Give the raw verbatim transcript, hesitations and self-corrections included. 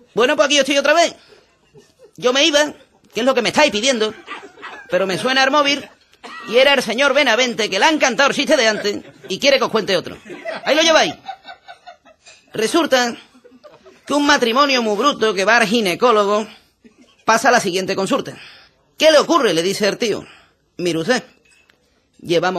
Bueno, pues aquí estoy otra vez. Yo me iba, que es lo que me estáis pidiendo, pero me suena el móvil y era el señor Benavente, que le ha encantado el chiste de antes y quiere que os cuente otro. Ahí lo lleváis. Resulta que un matrimonio muy bruto que va al ginecólogo pasa a la siguiente consulta. ¿Qué le ocurre?, le dice el tío. Mire usted, llevamos